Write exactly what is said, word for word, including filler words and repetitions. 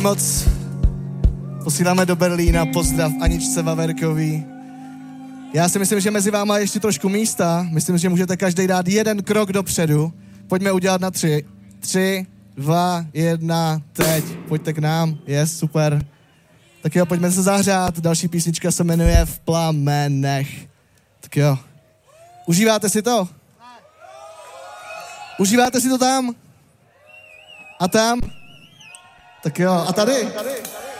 moc posíláme do Berlína pozdrav Aničce Vaverkový. Já si myslím, že mezi váma je ještě trošku místa. Myslím, že můžete každý dát jeden krok dopředu. Pojďme udělat na tři. Tři, dva, jedna, teď. Pojďte k nám. Yes, super. Tak jo, pojďme se zahřát. Další písnička se jmenuje V plamenech. Tak jo. Užíváte si to? Užíváte si to tam? A tam? Tak jo. A tady? tady, tady.